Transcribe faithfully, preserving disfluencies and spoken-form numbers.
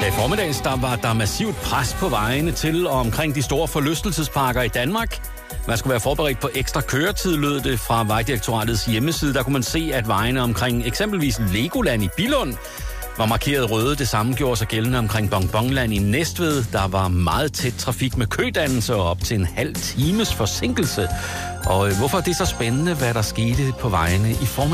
I formiddags der var der massivt pres på vejene til og omkring de store forlystelsesparker i Danmark. Man skulle være forberedt på ekstra køretid, lød det fra Vejdirektoratets hjemmeside. Der kunne man se, at vejene omkring eksempelvis Legoland i Billund var markeret røde. Det samme gjorde sig gældende omkring Bonbonland i Næstved. Der var meget tæt trafik med kødannelse og op til en halv times forsinkelse. Og hvorfor er det så spændende, hvad der skete på vejene i formiddag?